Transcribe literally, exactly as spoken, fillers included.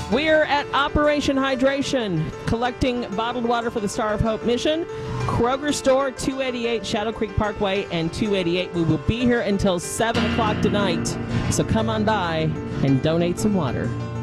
We're at Operation Hydration, collecting bottled water for the Star of Hope mission. Kroger Store, two eighty-eight Shadow Creek Parkway and two eighty-eight. We will be here until seven o'clock tonight, so come on by and donate some water.